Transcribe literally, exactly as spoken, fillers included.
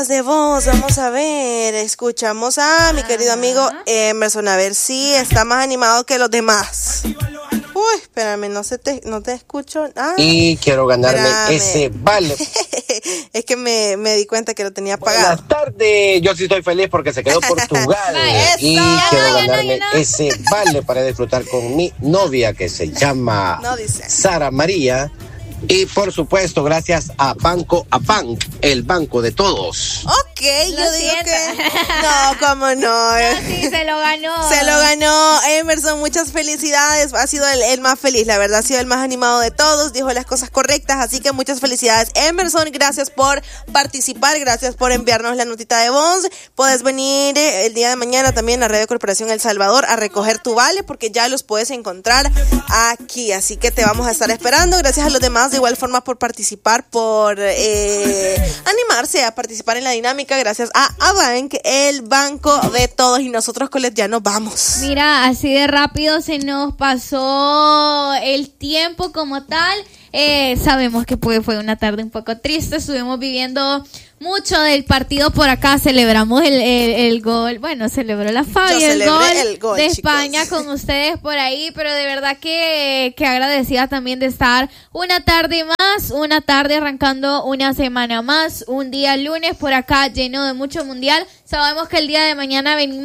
De voz, vamos a ver, escuchamos a mi querido amigo Emerson, a ver si está más animado que los demás. Uy, espérame, no, se te, no te escucho. Ah, y quiero ganarme espérame. ese vale. Es que me, me di cuenta que lo tenía apagado. Buenas tardes, yo sí estoy feliz porque se quedó Portugal. Y quiero ganarme ese vale para disfrutar con mi novia que se llama No dice. Sara María. Y por supuesto, gracias a Banco Apanc, el banco de todos. Ok, Lo yo digo siento. que... No, cómo no. No, sí, se lo ganó. Se lo ganó Emerson, muchas felicidades. Ha sido el, el más feliz, la verdad, ha sido el más animado de todos. Dijo las cosas correctas, así que muchas felicidades, Emerson. Gracias por participar, gracias por enviarnos la notita de voz. Puedes venir eh, el día de mañana también a Radio Corporación El Salvador a recoger tu vale, porque ya los puedes encontrar aquí. Así que te vamos a estar esperando. Gracias a los demás de igual forma por participar, por eh, animarse a participar en la dinámica. Gracias a Abank, el banco de todos. Y nosotros, Colette, ya nos vamos. Mira, así de rápido se nos pasó el tiempo como tal. Eh, sabemos que pues, fue una tarde un poco triste. Estuvimos viviendo mucho del partido por acá. Celebramos el, el, el gol. Bueno, celebró la Fabi el gol, el gol de chicos. España con ustedes por ahí. Pero de verdad que, que agradecida también de estar una tarde más. Una tarde arrancando una semana más. Un día lunes por acá lleno de mucho mundial. Sabemos que el día de mañana venimos